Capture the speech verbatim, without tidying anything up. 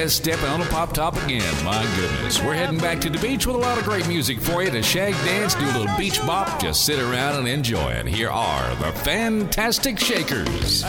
yes, stepping on a pop top again. My goodness. We're heading back to the beach with a lot of great music for you to shag dance, do a little beach bop, just sit around and enjoy it. Here are the Fantastic Shakers.